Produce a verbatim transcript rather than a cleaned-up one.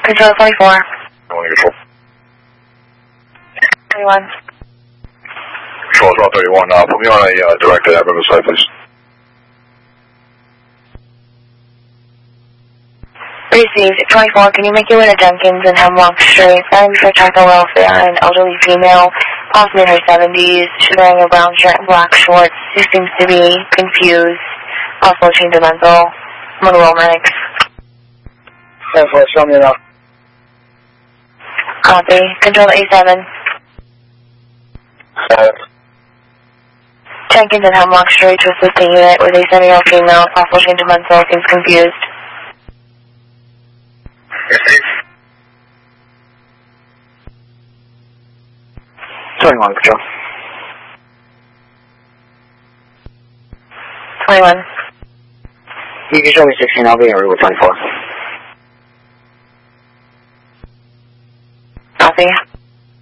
Control twenty-four. Going control. thirty-one. Control twelve thirty-one. Uh, put me on a uh, direct to Riverside, side, please. Received. twenty-four. Can you make your way to Jenkins and Hemlock Street? Thank for child welfare. An elderly female, possibly in her seventies. She's wearing a brown shirt and black shorts. She seems to be confused. Also change of mental. I'm going to roll medics. ten four, show me enough. Copy. Control to A seven. Uh, Jenkins and Hemlock Street to assist the unit with a seven-year-old female. Possible change of mental. Seems confused. twenty-one, control. twenty-one. You can show me sixteen, I'll be in route with twenty-four. Copy.